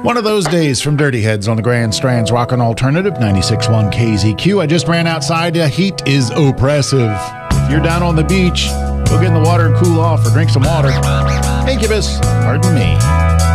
One of those days from Dirty Heads on the Grand Strand's Rockin' Alternative 96.1 KZQ. I just ran outside. The heat is oppressive. If you're down on the beach, go get in the water and cool off or drink some water. Incubus, pardon me.